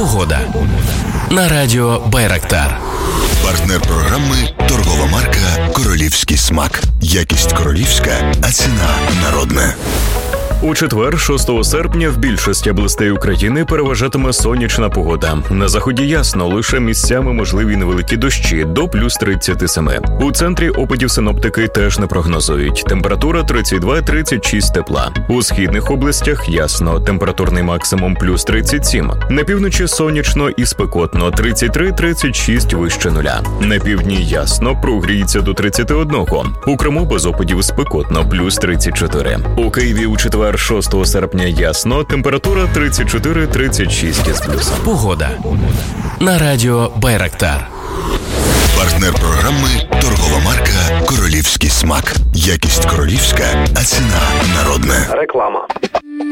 Погода. На радіо Байрактар. Партнер програми – торгова марка «Королівський смак». Якість королівська, а ціна народна. У четвер, 6 серпня, в більшості областей України переважатиме сонячна погода. На заході ясно, лише місцями можливі невеликі дощі до плюс 37. У центрі опадів синоптики теж не прогнозують. Температура 32-36 тепла. У східних областях ясно, температурний максимум плюс 37. На півночі сонячно і спекотно, 33-36 вище нуля. На півдні ясно, прогріється до 31. У Криму без опадів спекотно, плюс 34. У Києві у четвер, 6 серпня ясно, температура 34-36 із плюсом. Погода. На радіо Байрактар. Партнер програми – торгова марка «Королівський смак». Якість королівська, а ціна народна. Реклама.